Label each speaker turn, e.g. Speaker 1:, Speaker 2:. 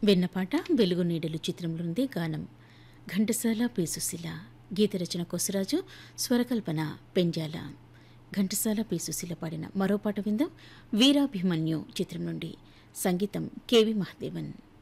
Speaker 1: వెన్నపాట వెలుగు నీడలు చిత్రంలోనిది గానం ఘంటసాల పి సుశీల గీత రచన కొసరాజు స్వరకల్పన పెంజాల ఘంటసాల పి సుశీల పాడిన మరో పాట విందాం వీరాభిమన్యు చిత్రం నుండి సంగీతం కెవి మహదేవన్.